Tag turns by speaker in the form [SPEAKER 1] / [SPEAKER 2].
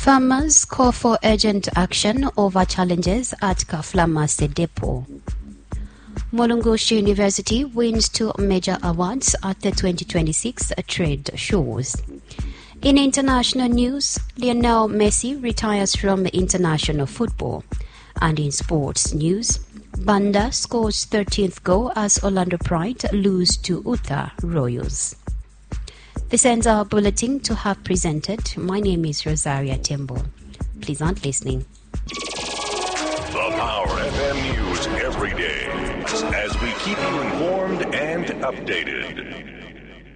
[SPEAKER 1] Farmers call for urgent action over challenges at Kaflamase Depot. Mulungushi University wins 2 major awards at the 2026 trade shows. In international news, Lionel Messi retires from international football. And in sports news, Banda scores 13th goal as Orlando Pride lose to Utah Royals. This ends our bulletin to have presented. My name is Rosaria Tembo. Pleasant listening.
[SPEAKER 2] The Power FM News every day as we keep you informed and updated.